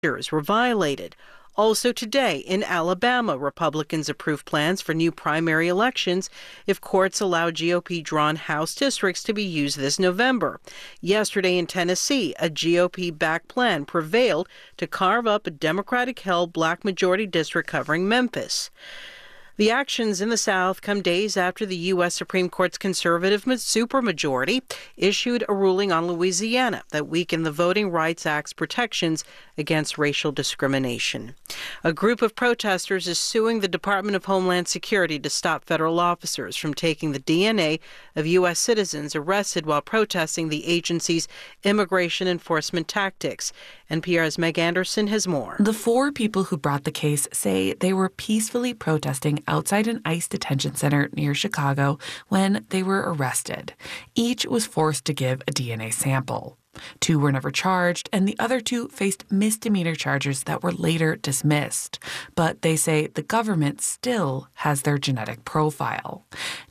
were violated. Also today, in Alabama, Republicans approved plans for new primary elections if courts allow GOP-drawn House districts to be used this November. Yesterday in Tennessee, a GOP-backed plan prevailed to carve up a Democratic-held black majority district covering Memphis. The actions in the South come days after the U.S. Supreme Court's conservative supermajority issued a ruling on Louisiana that weakened the Voting Rights Act's protections against racial discrimination. A group of protesters is suing the Department of Homeland Security to stop federal officers from taking the DNA of U.S. citizens arrested while protesting the agency's immigration enforcement tactics. NPR's Meg Anderson has more. The four people who brought the case say they were peacefully protesting outside an ICE detention center near Chicago when they were arrested. Each was forced to give a DNA sample. Two were never charged, and the other two faced misdemeanor charges that were later dismissed. But they say the government still has their genetic profile.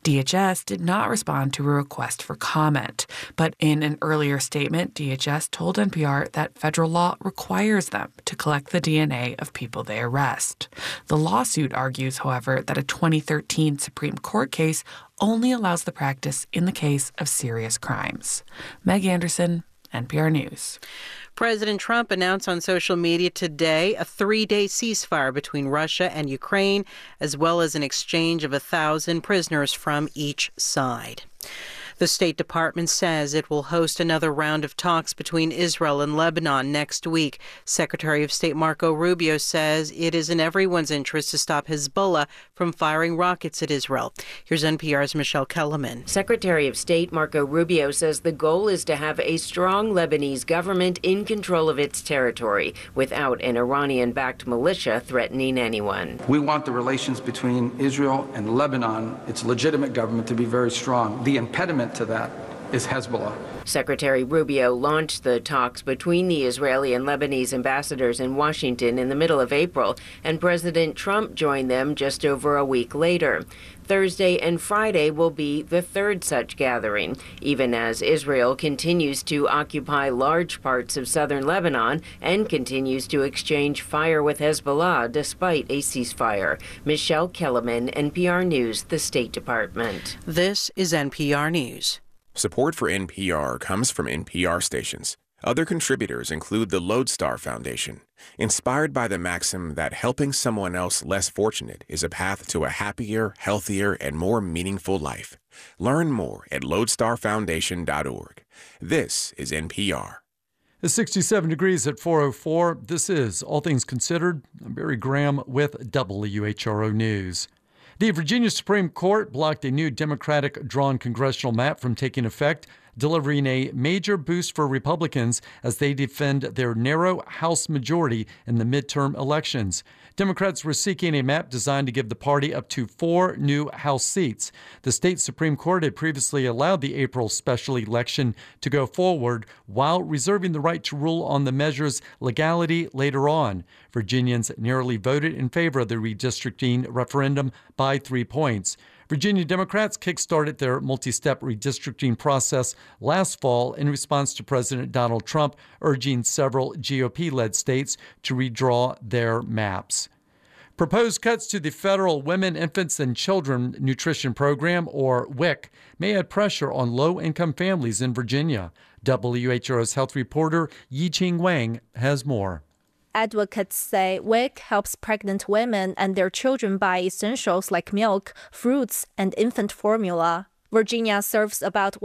DHS did not respond to a request for comment, but in an earlier statement, DHS told NPR that federal law requires them to collect the DNA of people they arrest. The lawsuit argues, however, that a 2013 Supreme Court case only allows the practice in the case of serious crimes. Meg Anderson, NPR News. President Trump announced on social media today a 3-day ceasefire between Russia and Ukraine, as well as an exchange of 1,000 prisoners from each side. The State Department says it will host another round of talks between Israel and Lebanon next week. Secretary of State Marco Rubio says it is in everyone's interest to stop Hezbollah from firing rockets at Israel. Here's NPR's Michelle Kellerman. Secretary of State Marco Rubio says the goal is to have a strong Lebanese government in control of its territory without an Iranian-backed militia threatening anyone. We want the relations between Israel and Lebanon, its legitimate government, to be very strong. The impediment to that is Hezbollah. Secretary Rubio launched the talks between the Israeli and Lebanese ambassadors in Washington in the middle of April, and President Trump joined them just over a week later. Thursday and Friday will be the third such gathering, even as Israel continues to occupy large parts of southern Lebanon and continues to exchange fire with Hezbollah despite a ceasefire. Michelle Kellerman, NPR News, the State Department. This is NPR News. Support for NPR comes from NPR stations. Other contributors include the Lodestar Foundation, inspired by the maxim that helping someone else less fortunate is a path to a happier, healthier, and more meaningful life. Learn more at lodestarfoundation.org. This is NPR. It's 67 degrees at 4:04. This is All Things Considered. I'm Barry Graham with WHRO News. The Virginia Supreme Court blocked a new Democratic-drawn congressional map from taking effect, delivering a major boost for Republicans as they defend their narrow House majority in the midterm elections. Democrats were seeking a map designed to give the party up to 4 new House seats. The state Supreme Court had previously allowed the April special election to go forward while reserving the right to rule on the measure's legality later on. Virginians narrowly voted in favor of the redistricting referendum by 3 points. Virginia Democrats kickstarted their multi-step redistricting process last fall in response to President Donald Trump urging several GOP-led states to redraw their maps. Proposed cuts to the federal Women, Infants, and Children Nutrition Program, or WIC, may add pressure on low-income families in Virginia. WHRO's health reporter Yi-Ching Wang has more. Advocates say WIC helps pregnant women and their children buy essentials like milk, fruits, and infant formula. Virginia serves about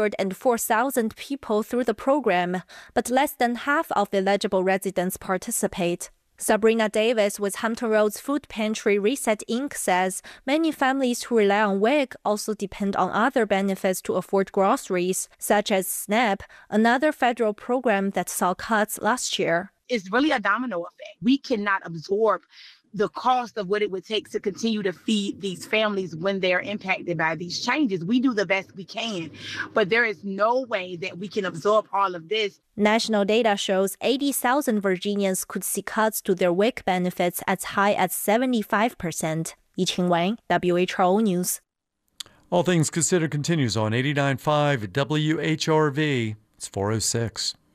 104,000 people through the program, but less than half of eligible residents participate. Sabrina Davis with Hampton Roads Food Pantry Reset Inc. says many families who rely on WIC also depend on other benefits to afford groceries, such as SNAP, another federal program that saw cuts last year. It's really a domino effect. We cannot absorb the cost of what it would take to continue to feed these families when they're impacted by these changes. We do the best we can, but there is no way that we can absorb all of this. National data shows 80,000 Virginians could see cuts to their WIC benefits as high as 75%. Yi-Ching Wang, WHRO News. All Things Considered continues on 89.5 WHRV. It's 4:06.